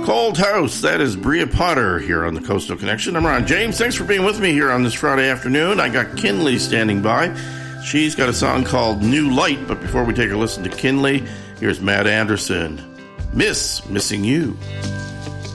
Cold House, that is Bria Potter here on the Coastal Connection. I'm Ron James. Thanks for being with me here on this Friday afternoon. I got Kinley standing by. She's got a song called New Light, but before we take a listen to Kinley, here's Matt Anderson, Missing You.